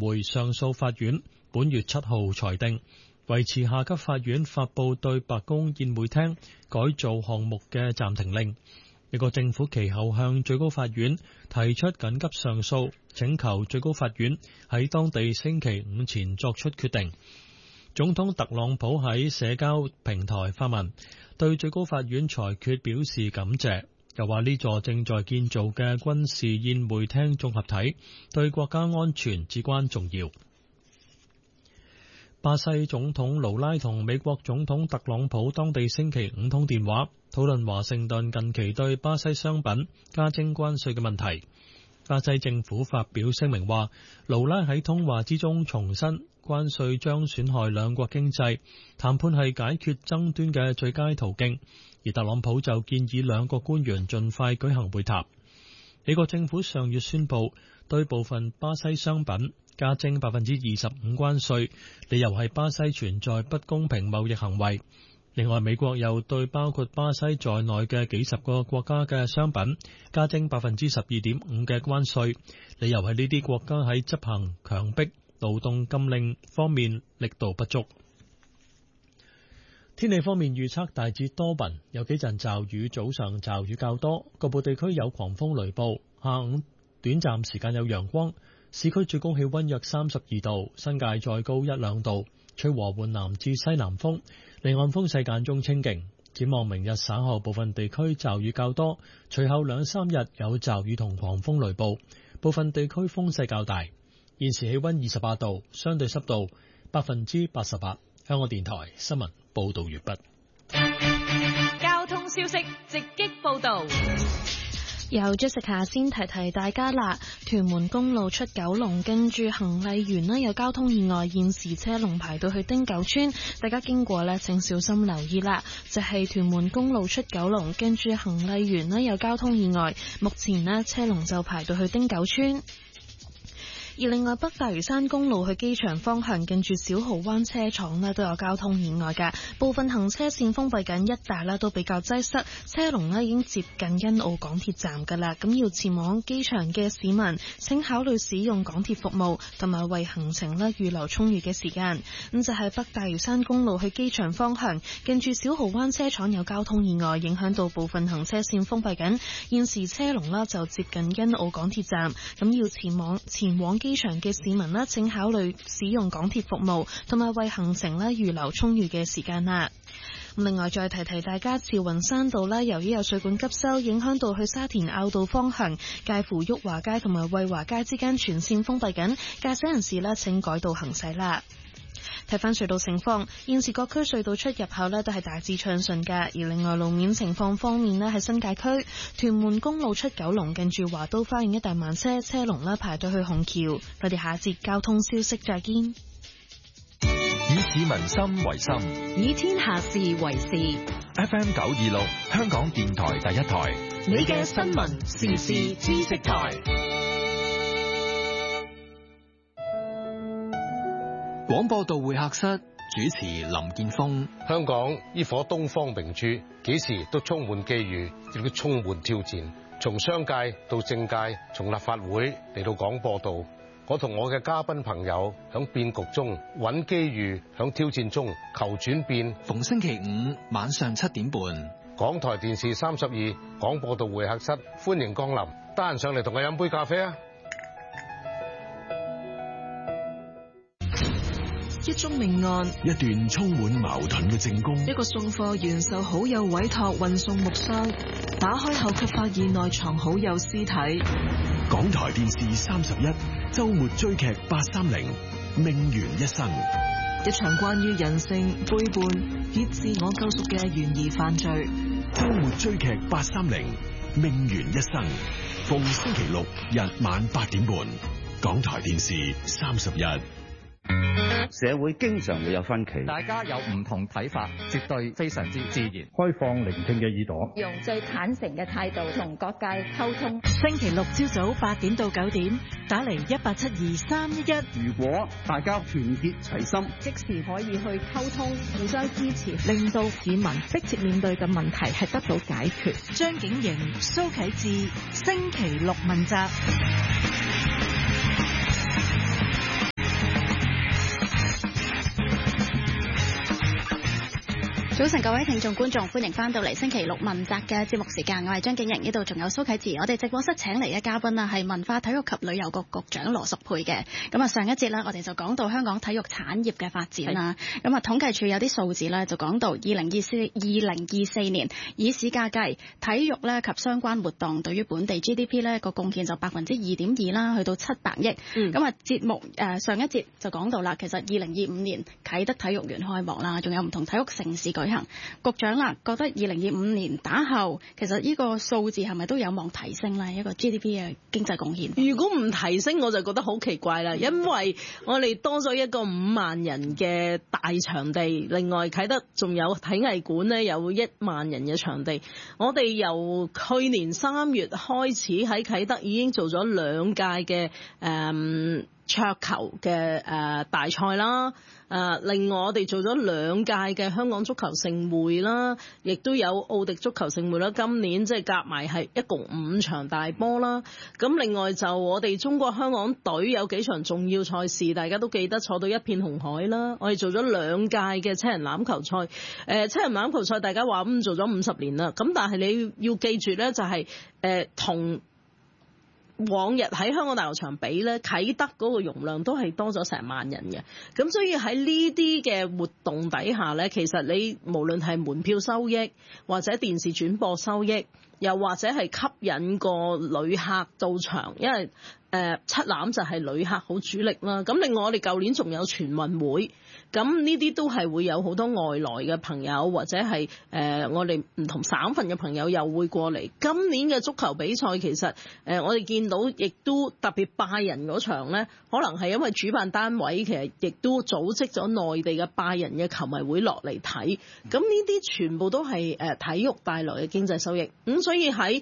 回上訴法院本月7號裁定，維持下級法院發布對白宮宴會廳改造項目嘅暫停令。美國政府其後向最高法院提出緊急上訴，請求最高法院喺當地星期5前作出決定。總統特朗普喺社交平台發文，對最高法院裁決表示感謝，又話呢座正在建造嘅軍事宴會廳綜合體對國家安全至關重要。巴西總統盧拉同美國總統特朗普當地星期5通電話，討論華盛頓近期對巴西商品加徵關稅嘅問題。巴西政府發表聲明話，盧拉喺通話之中重申，關稅將損害兩國經濟，談判係解決爭端嘅最佳途徑。而特朗普就建議兩國官員盡快舉行會談。美國政府上月宣布對部分巴西商品加徵25%關稅，理由係巴西存在不公平貿易行為。另外，美國又對包括巴西在內嘅幾十個國家嘅商品加徵12.5%嘅關稅，理由係呢啲國家喺執行強迫勞動禁令方面力度不足。天氣方面預測大致多雲，有幾陣驟雨，早上驟雨較多，局部地區有狂風雷暴，下午短暫時間有陽光。市區最高氣溫約32度，新界再高1-2度，吹和緩南至西南風，離岸風勢間中清勁。展望明日稍後部分地區驟雨較多，隨後2-3日有驟雨同狂風雷暴，部分地區風勢較大。現時氣溫28度，相對濕度88%。香港電台新聞報道完畢。 交通消息直擊報道。 由 Jessica 先提提大家啦，屯門公路出九龍跟住恒麗園呢有交通意外，現時車龍排到去汀九村，大家經過呢請小心留意啦。就係屯門公路出九龍跟住恒麗園呢有交通意外，目前呢車龍就排到去汀九村。而另外，北大嶼山公路去機場方向近住小蠔灣車廠呢都有交通意外嘅，部分行車線封閉緊，一帶呢都比較擠塞，車龍呢已經接近欣澳港鐵站噶啦。咁要前往機場嘅市民，請考慮使用港鐵服務，同埋為行程呢預留充裕嘅時間。咁就係北大嶼山公路去機場方向近住小蠔灣車廠有交通意外，影響到部分行車線封閉緊，現時車龍呢就接近欣澳港鐵站。咁要前往機場嘅市民呢，請考慮使用港鐵服務，同埋為行程呢預留充裕嘅時間啦。另外再提提大家，慈雲山道呢，由於有水管急修，影響到去沙田坳道方向介乎裕華街同埋惠華街之間全線封閉緊，駕駛人士呢請改道行駛啦。睇返隧道情況，現時各區隧道出入口呢都係大致暢順㗎。而另外路面情況方面呢，喺新界區屯門公路出九龍近住華都花園一帶慢車，車龍呢排到去紅橋。我哋下節交通消息再見。 以市民心為心， 以天下事為事。 FM 926香港電台第一台， 你嘅新聞時事知識台。 廣播道會客室主持林建峰。 香港呢顆東方明珠，幾時都充滿機遇，亦都充滿挑戰。從商界到政界，從立法會嚟到廣播道，我同我嘅嘉賓朋友響變局中揾機遇，響挑戰中求轉變。 逢星期五晚上7點半， 港台電視32廣播道會客室，歡迎光臨，得閒上嚟同我飲杯咖啡啊！ 一宗命案， 一段充滿矛盾嘅證供， 一個送貨員受好友委託運送木箱，打開後卻發現內藏好友屍體。 港台電視31周末追劇830命懸一生， 一場關於人性背叛以自我救贖嘅懸疑犯罪。 周末追劇830命懸一生，逢星期六日晚8點半，港台電視31。 社會經常會有分歧， 大家有唔同睇法，絕對非常之自然。 開放聆聽嘅耳朵， 用最坦誠嘅態度同各界溝通。 星期六朝早8點到9點，打嚟1872311。 如果大家團結齊心， 即時可以去溝通，互相支持， 令到市民迫切面對嘅問題係得到解決。張景瑩、蘇啟智，星期六問責。 早晨各位聽眾觀眾，歡迎翻到嚟星期六問責嘅節目時間，我係張景瑩，呢度仲有蘇啟智。我哋直播室請嚟嘅嘉賓啦，係文化體育及旅遊局局長羅淑佩嘅。咁啊，上一節啦，我哋就講到香港體育產業嘅發展啦。咁啊，統計處有啲數字咧，就講到2024年以市價計，體育咧及相關活動對於本地 GDP 咧個貢獻就2.2%啦，去到700億。咁啊，節目上一節就講到啦，其實2025年啟德體育園開幕啦，仲有唔同體育盛事舉行。局長啦，覺得2025年打後，其實呢個數字係咪都有望提升咧？一個 GDP 嘅經濟貢獻。 如果唔提升，我就覺得好奇怪啦，因為我哋多咗一個5萬人嘅大場地，另外啟德仲有體藝館呢，有1萬人嘅場地。我哋由去年3月開始喺啟德已經做咗2屆嘅桌球嘅大賽啦，另外我哋做咗2屆嘅香港足球盛會啦，亦都有奧迪足球盛會啦。今年即係夾埋係一共5場大波啦。咁另外就我哋中國香港隊有幾場重要賽事，大家都記得坐到一片紅海啦。我哋做咗2屆嘅七人欖球賽，七人欖球賽大家話做咗50年啦。咁但係你要記住咧，就係同往日喺香港大球場比咧，啟德嗰個容量都係多咗成萬人嘅，咁所以喺呢啲嘅活動底下咧，其實你無論係門票收益或者電視轉播收益，又或者係吸引個旅客到場，因為七欖就係旅客好主力啦。咁另外我哋舊年仲有全運會，咁呢啲都係會有好多外來嘅朋友，或者係我哋唔同省份嘅朋友又會過嚟。今年嘅足球比賽其實我哋見到亦都特別拜仁嗰場呢，可能係因為主辦單位其實亦都組織咗內地嘅拜仁嘅球迷會落嚟睇。咁呢啲全部都係體育帶來嘅經濟收益。咁所以喺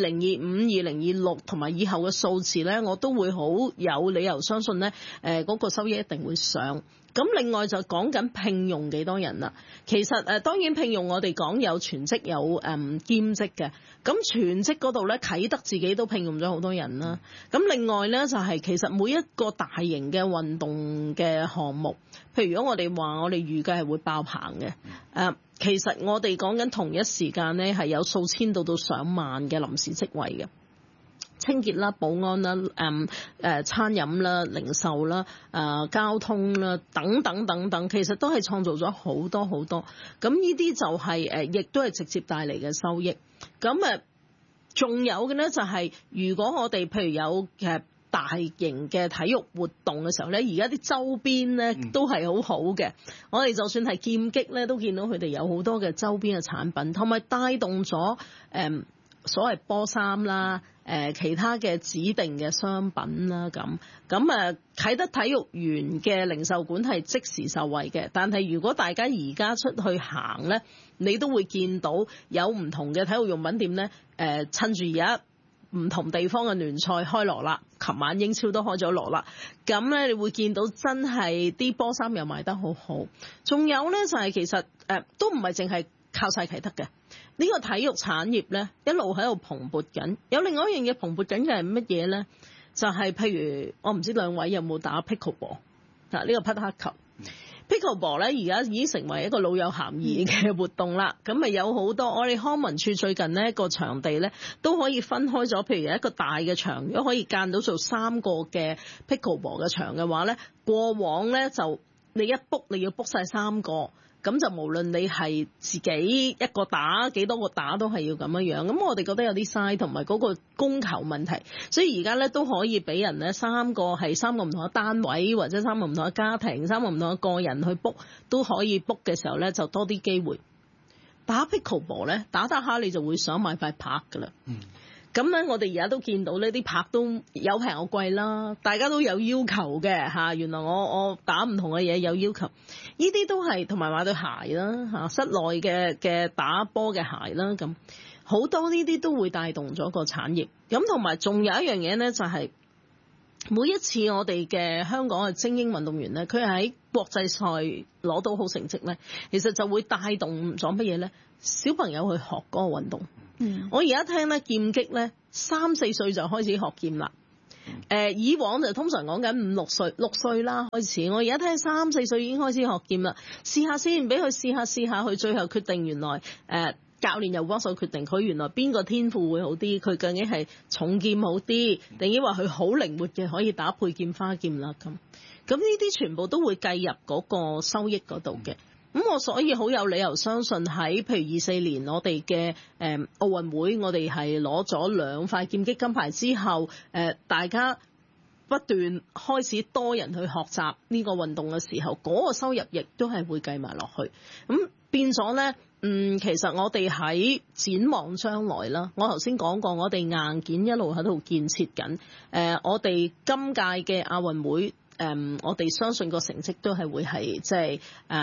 2025、2026同埋以後嘅數字呢，我都會好有理由相信呢，嗰個收益一定會上。咁另外就講緊聘用幾多人啦。其實當然聘用我哋講有全職有兼職嘅。咁全職嗰度咧，啟德自己都聘用咗好多人啦。咁另外咧就係其實每一個大型嘅運動嘅項目，譬如如果我哋話我哋預計係會爆棚嘅，其實我哋講緊同一時間咧係有數千到上萬嘅臨時職位嘅。清潔啦、保安啦、餐飲啦、零售啦、交通啦等等等等，其實都係創造咗好多好多。咁呢啲就係亦都係直接帶嚟嘅收益。咁仲有嘅咧就係，如果我哋譬如有大型嘅體育活動嘅時候咧，而家啲周邊咧都係好好嘅。我哋就算係劍擊咧，都見到佢哋有好多嘅周邊嘅產品，同埋帶動咗所謂波衫啦。其他嘅指定嘅商品啦，咁啟德體育園嘅零售館係即時受惠嘅，但係如果大家而家出去行咧，你都會見到有唔同嘅體育用品店咧，趁住而家唔同地方嘅聯賽開鑼啦，琴晚英超都開咗鑼啦，咁咧你會見到真係啲波衫又賣得好好，仲有咧就係其實都唔係淨係靠晒啟德嘅。呢個體育產業咧一路喺度蓬勃緊，有另外一樣嘢蓬勃緊嘅係乜嘢咧？就係譬如我唔知兩位有冇打 pickleball 呢個匹克球。pickleball 咧而家已經成為一個老有鹹意嘅活動啦。咁咪有好多我哋康文署最近呢個場地咧都可以分開咗，譬如有一個大嘅場，如果可以間到做3個嘅 pickleball 嘅場嘅話咧，過往咧就你一 book 你要 book 晒3個。咁就無論你係自己一個打幾多個打都係要咁樣。咁我哋覺得有啲嘥同埋嗰個供求問題，所以而家咧都可以俾人咧3個唔同嘅單位，或者3個唔同嘅家庭，3個唔同嘅個人去 book 都可以 book 嘅時候咧就多啲機會。打 pickleball 咧打下你就會想買塊拍㗎啦。咁咧，我哋而家都見到呢啲拍都有平有貴啦，大家都有要求嘅嚇。原來我打唔同嘅嘢有要求，呢啲都係同埋買對鞋啦嚇，室內嘅打波嘅鞋啦，咁好多呢啲都會帶動咗個產業。咁同埋仲有一樣嘢咧，就係每一次我哋嘅香港嘅精英運動員咧，佢喺國際賽攞到好成績咧，其實就會帶動咗乜嘢咧？小朋友去學嗰個運動。我而家聽咧劍擊咧，3、4歲就開始學劍啦。 以往就通常講緊5、6歲啦開始，我而家睇3、4歲已經開始學劍啦，試下先，俾佢試下，佢最後決定原來教練又幫手決定佢原來邊個天賦會好啲，佢究竟係重劍好啲，定抑或佢好靈活嘅可以打配劍花劍啦咁。咁呢啲全部都會計入嗰個收益嗰度嘅。咁我所以好有理由相信喺譬如24年我哋嘅奧運會，我哋係攞咗2塊劍擊金牌之後，大家不斷開始多人去學習呢個運動嘅時候，嗰個收入亦都係會計埋落去。咁變咗咧。其實我哋喺展望將來啦，我頭先講過，我哋硬件一路喺度建設緊。我哋今屆嘅亞運會，我哋相信個成績都係會係即係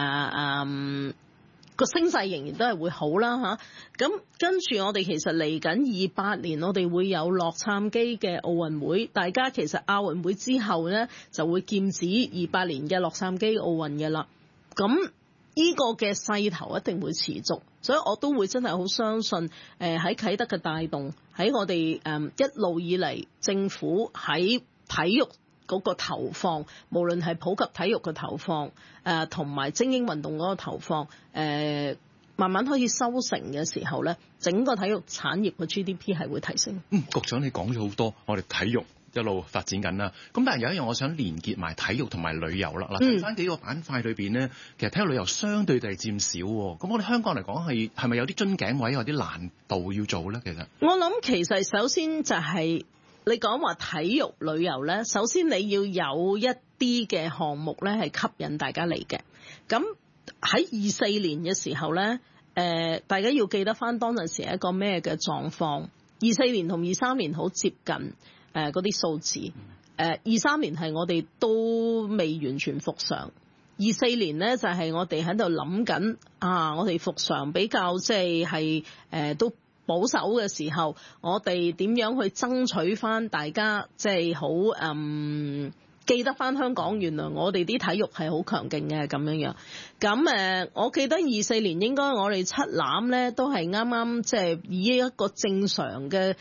個聲勢仍然都係會好啦嚇。咁跟住我哋其實嚟緊28年，我哋會有洛杉磯嘅奧運會。大家其實亞運會之後呢，就會劍指28年嘅洛杉磯奧運嘅啦。咁呢個嘅勢頭一定會持續，所以我都會真係好相信喺啟德嘅帶動，喺我哋一路以嚟政府喺體育嗰個投放，無論係普及體育嘅投放，同埋精英運動嗰個投放，慢慢開始收成嘅時候咧，整個體育產業嘅 GDP 係會提升。 局長你講咗好多，我哋體育一路發展緊啦，咁但係有一樣我想連結埋體育同埋旅遊啦。嗱，睇翻幾個板塊裏邊咧，其實體育旅遊相對地係佔少喎。咁我哋香港嚟講係咪有啲樽頸位，有啲難度要做咧？其實我諗其實首先就係你講話體育旅遊咧，首先你要有一啲嘅項目咧係吸引大家嚟嘅。咁喺24年嘅時候咧，大家要記得翻當陣時係一個咩嘅狀況。24年同23年好接近。嗰啲數字，23年係我哋都未完全復常，24年呢就係我哋喺度諗緊我哋復常比較即係都保守嘅時候，我哋點樣去爭取翻大家即係好記得翻香港，原來我哋啲體育係好強勁嘅咁樣樣。咁我記得24年應該我哋七欖咧都係啱啱即係以一個正常嘅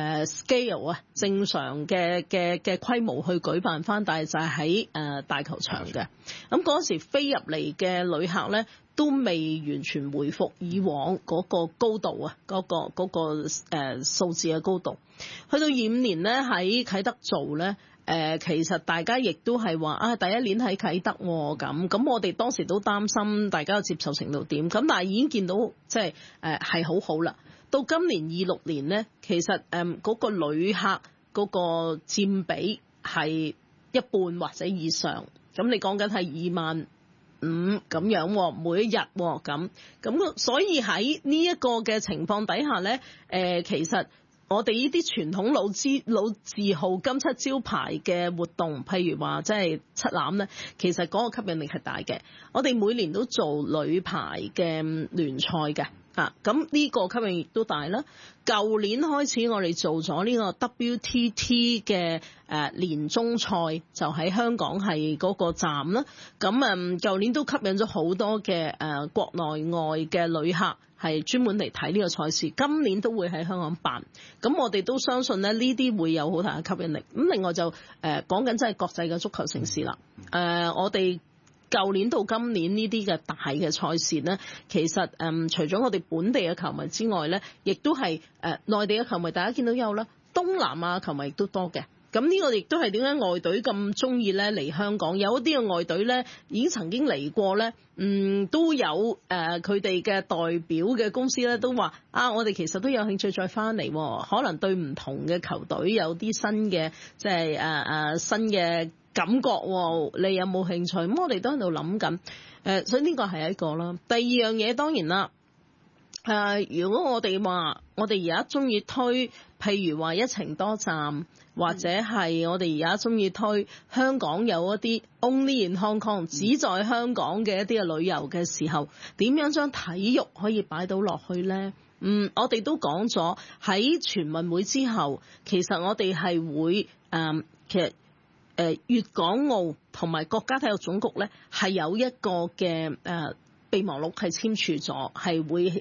scale 啊，正常嘅規模去舉辦翻，但係就係喺大球場嘅。咁嗰時飛入嚟嘅旅客咧都未完全回復以往嗰個高度啊，嗰個數字嘅高度。去到25年咧喺啟德做咧。其實大家亦都係話第一年喺啟德咁我哋當時都擔心大家嘅接受程度點，咁但係已經見到即係係好好啦。到今年26年呢，其實嗰個旅客嗰個佔比係一半或者以上，咁你講緊係25,000咁樣每一日咁，所以喺呢一個嘅情況底下呢，其實。我哋呢啲傳統老字號金漆招牌嘅活動，譬如話即係七欖咧，其實嗰個吸引力係大嘅。我哋每年都做女排嘅聯賽嘅，咁呢個吸引力都大啦。舊年開始我哋做咗呢個 WTT 嘅年終賽，就喺香港係嗰個站啦。咁舊年都吸引咗好多嘅國內外嘅旅客。係專門嚟睇呢個賽事，今年都會喺香港辦，咁我哋都相信咧呢啲會有好大嘅吸引力。咁另外就講緊真係國際嘅足球盛事啦。我哋舊年到今年呢啲嘅大嘅賽事呢，其實除咗我哋本地嘅球迷之外呢，亦都係內地嘅球迷，大家見到有啦，東南亞球迷亦都多嘅。咁呢個亦都係點解外隊咁中意咧嚟香港？有一啲嘅外隊咧已經曾經嚟過咧，都有佢哋嘅代表嘅公司咧都話我哋其實都有興趣再翻嚟，可能對唔同嘅球隊有啲新嘅即係新嘅感覺，你有冇興趣？咁我哋都喺度諗緊，所以呢個係一個啦。第二樣嘢當然啦。如果我哋話我哋而家中意推，譬如話一程多站，或者係我哋而家中意推香港有一啲 Only in Hong Kong 只在香港嘅一啲嘅旅遊嘅時候，點樣將體育可以擺到落去呢？我哋都講咗喺全運會之後，其實我哋係會其實粵港澳同埋國家體育總局咧係有一個嘅備忘錄係簽署咗，係會有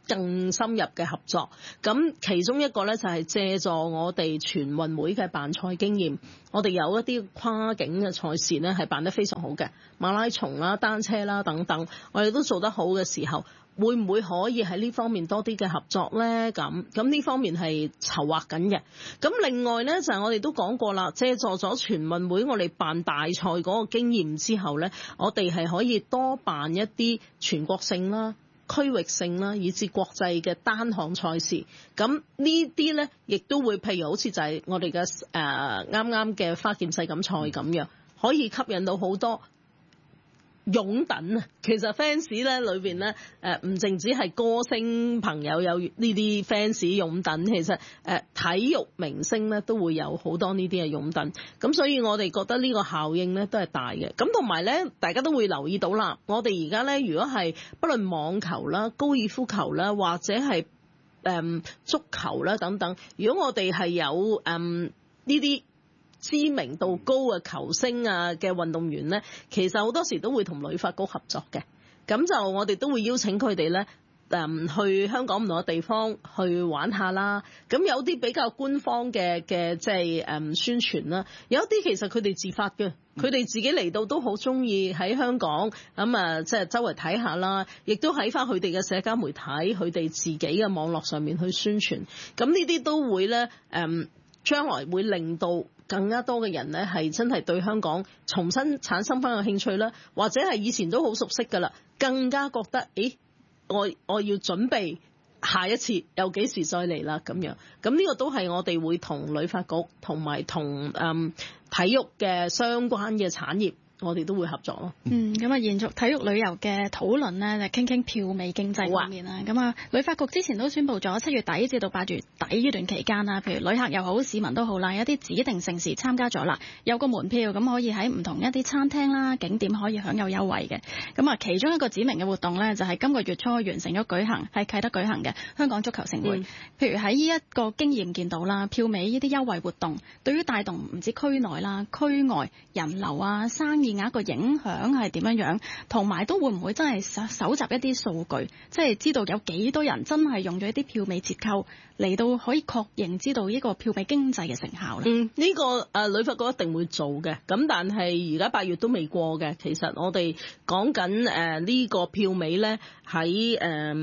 更深入嘅合作。咁其中一個咧就係借助我哋全運會嘅辦賽經驗，我哋有一啲跨境嘅賽事咧係辦得非常好嘅，馬拉松啦、單車啦等等，我哋都做得好嘅時候，會唔會可以喺呢方面多啲嘅合作咧？咁呢方面係籌劃緊嘅。咁另外咧就係我哋都講過啦，借助咗全運會我哋辦大賽嗰個經驗之後咧，我哋係可以多辦一啲全國性啦、區域性啦，以至國際嘅單項賽事。咁呢啲咧，亦都會譬如好似就係我哋嘅啱啱嘅花劍世錦賽咁樣，可以吸引到好多擁躉啊！其實 fans 咧裏邊咧唔淨止係歌星朋友有呢啲 fans 擁躉，其實體育明星咧都會有好多呢啲嘅擁躉。咁所以我哋覺得呢個效應咧都係大嘅。咁同埋咧，大家都會留意到啦，我哋而家咧如果係不論網球啦、高爾夫球啦，或者係足球啦等等，如果我哋係有呢啲知名度高嘅球星啊嘅運動員咧，其實好多時都會同旅發局合作嘅。咁就我哋都會邀請佢哋咧去香港唔同嘅地方去玩下啦。咁有啲比較官方嘅即係宣傳啦，有啲其實佢哋自發嘅，佢哋自己嚟到都好中意喺香港咁即係周圍睇下啦，亦都喺翻佢哋嘅社交媒體、佢哋自己嘅網絡上面去宣傳。咁呢啲都會咧將來會令到更加多嘅人咧係真係對香港重新產生翻個興趣啦，或者係以前都好熟悉㗎啦，更加覺得我要準備下一次又幾時再嚟啦咁樣。咁呢個都係我哋會同旅發局同埋同體育嘅相關嘅產業，我哋都會合作咯。 咁延續體育旅遊嘅討論呢，就傾傾票尾經濟方面啦。咁旅發局之前都宣布咗7月底至到8月底呢段期間啦，譬如旅客又好、市民都好啦，有啲指定盛事參加咗啦，有個門票咁可以喺唔同一啲餐廳啦、景點可以享有優惠嘅。咁其中一個指明嘅活動呢，就係今個月初完成咗舉行，喺啟德舉行嘅香港足球盛會。譬如喺呢一個經驗見到啦，票尾呢啲優惠活動對於帶動唔止區內啦、區外人流啊、生意額個影響係點樣，同埋都會唔會真係搜集一啲數據，即係知道有幾多人真係用咗一啲票尾折扣嚟到可以確認知道呢個票尾經濟嘅成效咧？ 呢個旅發局一定會做嘅。咁但係而家8月都未過嘅，其實我哋講緊呢個票尾咧喺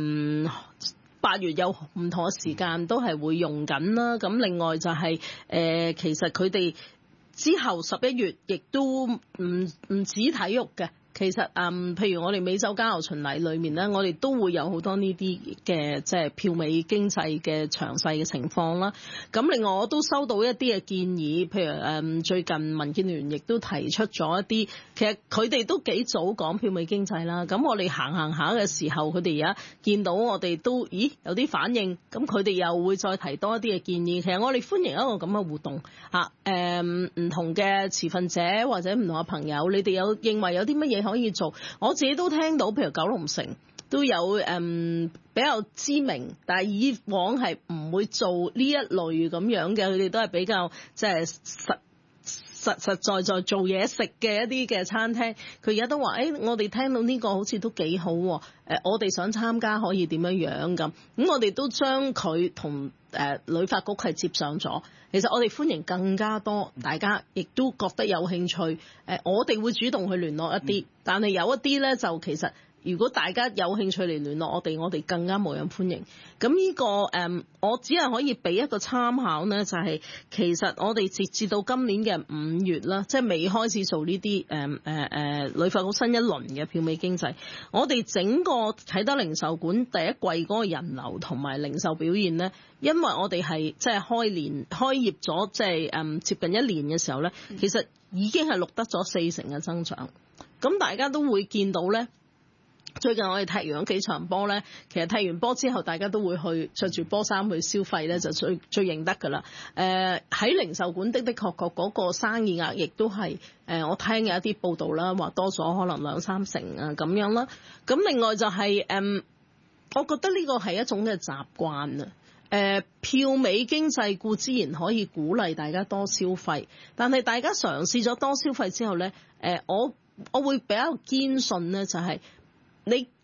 8月有唔同嘅時間都係會用緊啦。咁另外就係其實佢哋之後11月亦都唔止體育嘅，其實譬如我哋美酒佳餚巡禮裏面咧，我哋都會有好多呢啲嘅即係票尾經濟嘅詳細嘅情況啦。咁另外我都收到一啲嘅建議，譬如最近民建聯亦都提出咗一啲，其實佢哋都幾早講票尾經濟啦。咁我哋行下嘅時候，佢哋而家見到我哋都有啲反應，咁佢哋又會再提多一啲嘅建議。其實我哋歡迎一個咁嘅活動嚇，唔同嘅持份者或者唔同嘅朋友，你哋認為有啲乜嘢可以做？我自己都聽到，譬如九龍城都有比較知名，但係以往係唔會做呢一類咁樣嘅，佢哋都係比較即係實在做嘢食嘅一啲嘅餐廳，佢而家都話我哋聽到呢個好似都幾好喎，我哋想參加可以點樣咁？我哋都將佢同旅發局係接上咗。其實我哋歡迎更加多，大家亦都覺得有興趣，我哋會主動去聯絡一啲，但係有一啲咧就其實如果大家有興趣嚟聯絡我哋更加無人歡迎。咁呢個我只係可以俾一個參考呢，就係其實我哋截至到今年嘅5月啦，即係未開始做呢啲旅發局新一輪嘅票尾經濟，我哋整個啟德零售館第一季嗰個人流同埋零售表現呢，因為我哋係即係開業咗即係接近1年嘅時候呢，其實已經係錄得咗40%嘅增長。咁大家都會見到呢。最近我哋踢完嗰幾場波咧，其實踢完波之後，大家都會去着住波衫去消費咧，就最認得㗎啦。喺零售館的確嗰個生意額亦都係我聽有一啲報道啦，話多咗可能2-3成啊咁樣啦。咁另外就係我覺得呢個係一種嘅習慣啊。票尾經濟固之然可以鼓勵大家多消費，但係大家嘗試咗多消費之後咧，我會比較堅信咧，就係你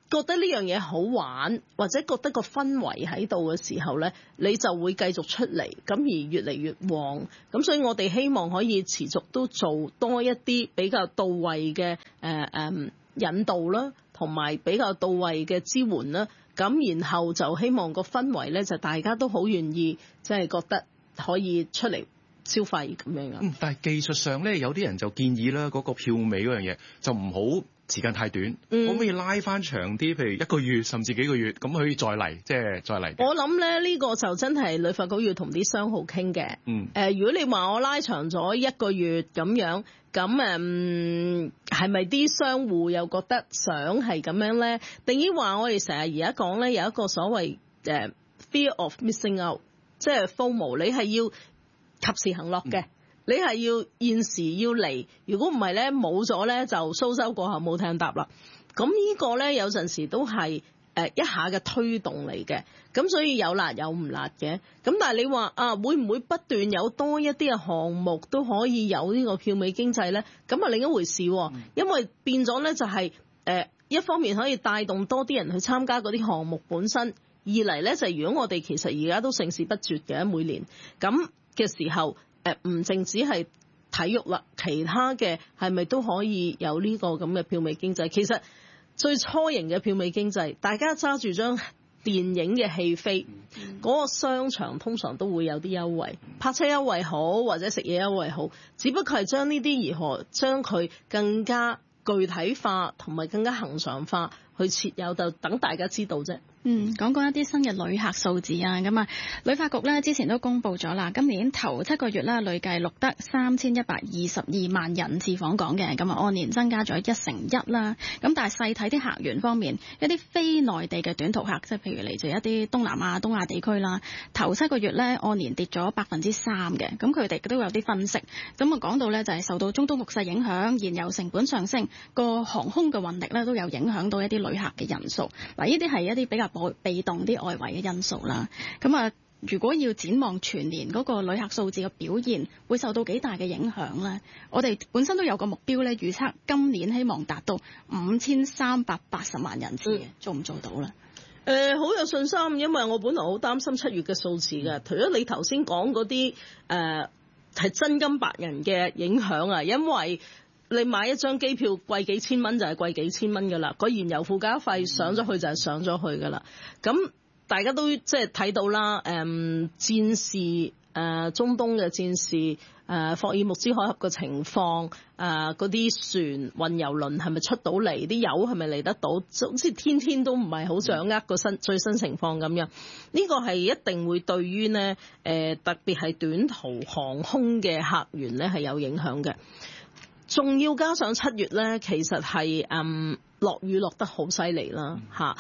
覺得呢樣嘢好玩，或者覺得個氛圍喺度嘅時候呢，你就會繼續出嚟，咁而越嚟越旺。咁所以我哋希望可以持續都做多一啲比較到位嘅引導啦，同埋比較到位嘅支援啦。咁然後就希望個氛圍呢，就大家都好願意，即係覺得可以出嚟消費咁樣。 但係技術上呢，有啲人就建議啦，嗰個票尾嗰樣嘢就唔好時間太短，可唔可以拉翻長啲？譬如1個月甚至幾個月，咁可以再嚟，即係再嚟。我諗咧呢個就真係旅發局要同啲商號傾嘅。如果你話我拉長咗1個月咁樣，咁係咪啲商戶又覺得想係咁樣咧？定於話我哋成日而家講咧有一個所謂fear of missing out， 即係 FOMO， 你係要及時行樂嘅。你係要現時要嚟，如果唔係咧冇咗咧就蘇州過後冇艇搭啦。咁呢個咧有陣時都係一下嘅推動嚟嘅，咁所以有辣有唔辣嘅。咁但係你話會唔會不斷有多一啲嘅項目都可以有呢個票尾經濟咧？咁啊另一回事喎，因為變咗咧就係一方面可以帶動多啲人去參加嗰啲項目本身，二嚟咧就係如果我哋其實而家都盛事不絕嘅每年咁嘅時候。唔淨止係體育啦，其他嘅係咪都可以有呢個咁嘅票尾經濟？其實最初型嘅票尾經濟，大家揸住張電影嘅戲飛，嗰個商場通常都會有啲優惠，泊車優惠好，或者食嘢優惠好，只不過係將呢啲如何將佢更加具體化同埋更加恆常化去設有，就等大家知道啫。 講講一啲新嘅旅客數字啊，咁啊，旅發局咧之前都公布咗啦，今年頭7個月啦，累計錄得3122萬人次訪港嘅，咁啊按年增加咗1成1啦。咁但係細睇啲客源方面，一啲非內地嘅短途客，即係譬如嚟自一啲東南亞、東亞地區啦，頭7個月咧按年跌咗3%嘅。咁佢哋都有啲分析，咁啊講到咧就係受到中東局勢影響，燃油成本上升，個航空嘅運力咧都有影響到一啲旅客嘅人數。嗱，呢啲係一啲比較被動啲外圍嘅因素啦，咁啊，如果要展望全年嗰個旅客數字嘅表現，會受到幾大嘅影響咧？我哋本身都有個目標咧，預測今年希望達到5380萬人次嘅，做唔做到咧？ 好有信心，因為我本來好擔心7月嘅數字嘅，除咗你頭先講嗰啲係真金白銀嘅影響啊，因為你買一張機票貴幾千蚊就係貴幾千蚊噶啦，個燃油附加費上咗去就係上咗去噶啦。咁大家都即係睇到啦，戰事中東嘅戰事，霍爾木茲海峽嘅情況，嗰啲船運油輪係咪出到嚟，啲油係咪嚟得到，好似天天都唔係好掌握個最新情況咁樣。呢個係一定會對於呢特別係短途航空嘅客源呢係有影響嘅。仲要加上7月咧，其實係落雨落得好犀利啦嚇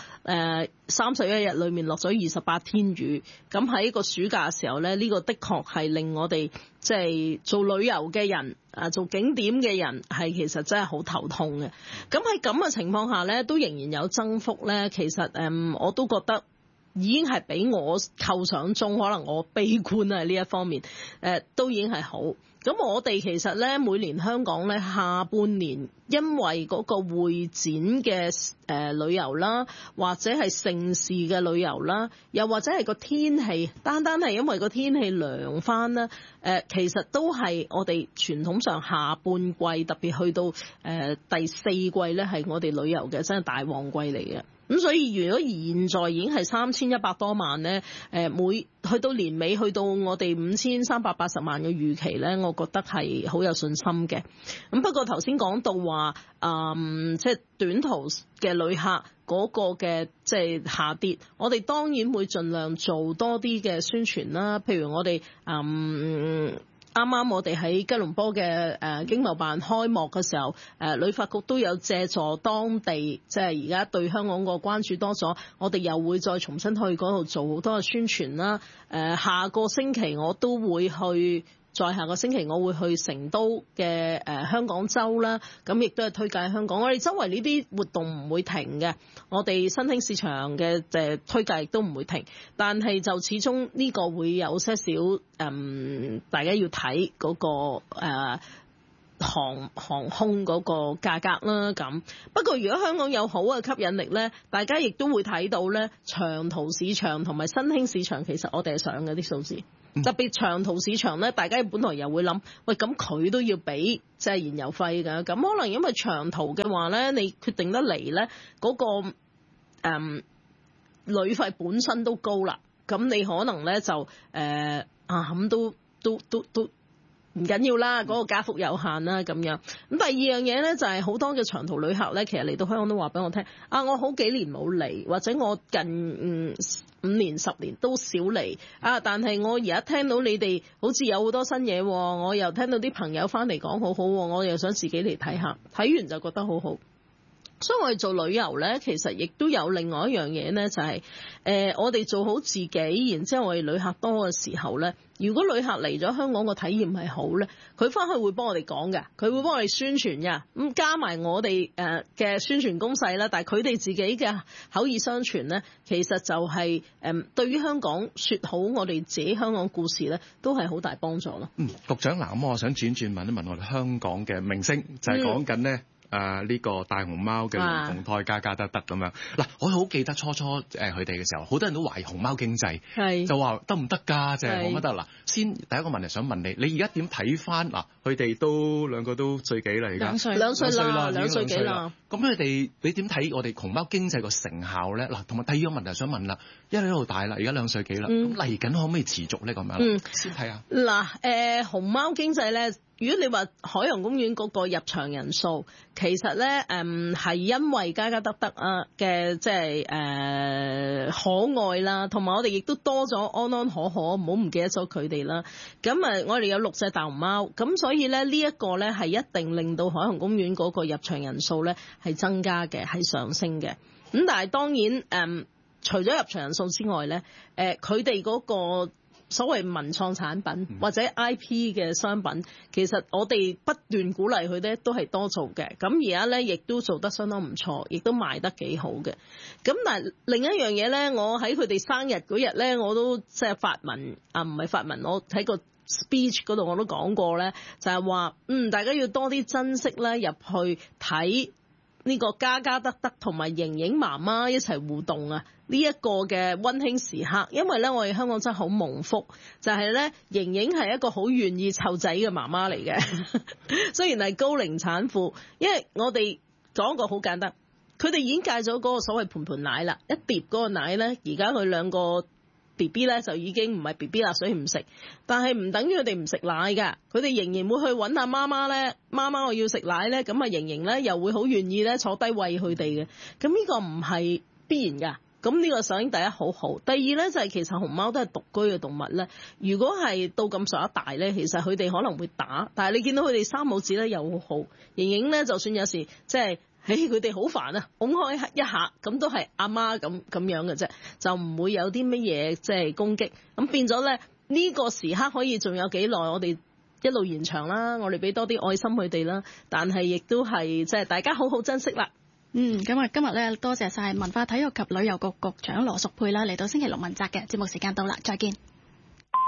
，31日裏面落咗28天雨，咁喺個暑假嘅時候咧，呢個的確係令我哋即係做旅遊嘅人做景點嘅人係其實真係好頭痛嘅。咁喺咁嘅情況下咧，都仍然有增幅咧，其實我都覺得已經係比我構想中，可能我悲觀啊呢一方面都已經係好。咁我哋其實咧每年香港咧下半年，因為嗰個會展嘅旅遊啦，或者係盛事嘅旅遊啦，又或者係個天氣，單係因為個天氣涼翻啦，其實都係我哋傳統上下半季，特別去到第4季咧，係我哋旅遊嘅真係大旺季嚟嘅。咁所以如果現在已經係3100多萬咧，每去到年尾去到我哋5380萬嘅預期咧，我覺得係好有信心嘅。咁不過頭先講到話，即係短途嘅旅客嗰個嘅即係下跌，我哋當然會盡量做多啲嘅宣傳啦。譬如我哋啱啱我哋喺吉隆坡嘅經貿辦開幕嘅時候，旅發局都有借助當地，即係而家對香港個關注多咗，我哋又會再重新去嗰度做好多嘅宣傳啦。下個星期我都會去。再下個星期我會去成都嘅香港周啦，咁亦都係推介香港。我哋周圍呢啲活動唔會停嘅，我哋新興市場嘅推介亦都唔會停，但係就始終呢個會有些少大家要睇嗰個航空嗰個價格啦咁。不過如果香港有好嘅吸引力咧，大家亦都會睇到咧，長途市場同埋新興市場其實我哋係上嘅啲數字。特別長途市場咧，大家本來又會諗，喂，咁佢都要俾即係燃油費㗎，咁可能因為長途嘅話咧，你決定得嚟咧嗰個旅費本身都高啦，咁你可能咧就咁都唔緊要啦，嗰個加幅有限啦咁樣。咁第二樣嘢咧就係好多嘅長途旅客咧，其實嚟到香港都話俾我聽，我好幾年冇嚟，或者我近5年10年都少嚟但係我而家聽到你哋好似有好多新嘢，我又聽到啲朋友翻嚟講好好，我又想自己嚟睇下，睇完就覺得好好。所以我哋做旅遊咧，其實亦都有另外一樣嘢咧，就係我哋做好自己，然之後我哋旅客多嘅時候咧，如果旅客嚟咗香港個體驗係好咧，佢翻去會幫我哋講嘅，佢會幫我哋宣傳嘅，咁加埋我哋嘅宣傳攻勢啦。但係佢哋自己嘅口耳相傳咧，其實就係對於香港説好我哋自己香港故事咧，都係好大幫助咯。 局長嗱，咁我想轉問一問我哋香港嘅明星，就係講緊呢。呢個大熊貓嘅龍鳳胎加加得得咁樣嗱，我好記得初佢哋嘅時候，好多人都懷疑熊貓經濟，就話得唔得㗎？就係冇乜得嗱。先第一個問題想問你而家點睇翻嗱？佢哋都兩個都歲幾啦？而家 2歲啦，2歲幾啦？ 咁你點睇我哋熊貓經濟個成效咧？嗱，同埋第二個問題想問啦，一路大啦，而家2歲幾啦？咁嚟緊可唔可以持續咧？咁樣先睇下嗱，熊貓經濟咧。如果你話海洋公園嗰個入場人數，其實咧係因為加加得得嘅即係可愛啦，同埋我哋亦都多咗安安可可，唔好唔記得咗佢哋啦。咁我哋有6隻大熊貓，咁所以咧呢一個咧係一定令到海洋公園嗰個入場人數咧係增加嘅，係上升嘅。咁但係當然除咗入場人數之外咧，佢哋嗰個所謂文創產品或者 IP 嘅商品，其實我哋不斷鼓勵佢咧，都係多做嘅。咁而家咧，亦都做得相當唔錯，亦都賣得幾好嘅。咁但係另一樣嘢咧，我喺佢哋生日嗰日咧，我都即係發文唔係發文，我喺個 speech 嗰度我都講過咧，就係話大家要多啲珍惜咧，入去睇呢個加加得得同埋盈盈媽媽一齊互動啊！呢一個嘅溫馨時刻，因為咧我哋香港真係好蒙福，就係咧盈盈係一個好願意湊仔嘅媽媽嚟嘅，雖然係高齡產婦，因為我哋講一個好簡單，佢哋已經戒咗嗰個所謂盤奶啦，一碟嗰個奶咧，而家佢2個 BB 咧就已經唔係 BB 啦，所以唔食，但係唔等於佢哋唔食奶㗎，佢哋仍然會去揾下媽媽咧，媽媽我要食奶咧，咁盈盈咧又會好願意咧坐低餵佢哋嘅，咁呢個唔係必然㗎。咁呢個首先第一好好，第二咧就係其實熊貓都係獨居嘅動物咧。如果係到咁上一大咧，其實佢哋可能會打，但係你見到佢哋3母子咧又好好。盈盈咧就算有時即係，佢哋好煩啊，拱開一下咁都係阿媽咁樣嘅啫，就唔會有啲乜嘢即係攻擊。咁變咗咧呢個時刻可以仲有幾耐？我哋一路延長啦，我哋俾多啲愛心佢哋啦。但係亦都係即係大家好好珍惜啦。 咁啊，今日咧多謝晒文化體育及旅遊局局長羅淑佩啦，嚟到星期六問責嘅節目時間到啦，再見。